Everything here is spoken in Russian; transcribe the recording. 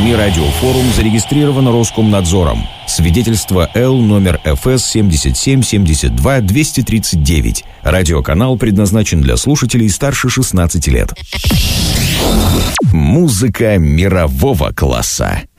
СМИ «Радиофорум» зарегистрировано Роскомнадзором. Свидетельство Л номер ФС 7772-239. Радиоканал предназначен для слушателей старше 16 лет. Музыка мирового класса.